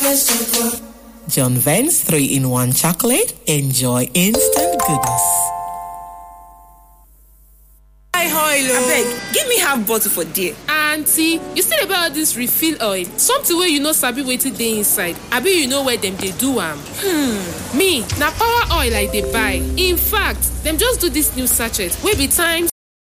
John Vance 3-in-1 chocolate. Enjoy instant goodness. Abeg, give me half bottle for there. Auntie, you still about this refill oil? Something where you know sabi wetin dey inside. Abi you know where them they do am? Me, na power oil I dey buy. In fact, them just do this new sachet wey be times